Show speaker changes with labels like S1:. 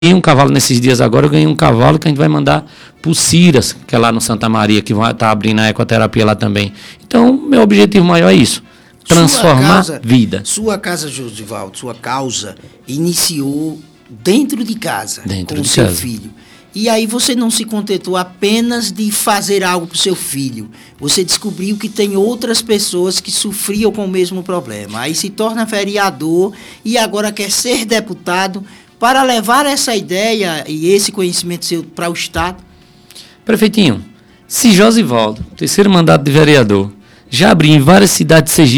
S1: ganhei um cavalo nesses dias agora, eu ganhei um cavalo que a gente vai mandar pro Ciras, que é lá no Santa Maria, que vai estar abrindo a ecoterapia lá também. Então, meu objetivo maior é isso. Transformar vida.
S2: Sua casa, Josivaldo, sua causa iniciou dentro de casa, com o seu filho. E aí você não se contentou apenas de fazer algo para o seu filho. Você descobriu que tem outras pessoas que sofriam com o mesmo problema. Aí se torna vereador e agora quer ser deputado para levar essa ideia e esse conhecimento seu para o Estado.
S1: Prefeitinho, se Josivaldo, terceiro mandato de vereador, já abriu em várias cidades de Sergipe,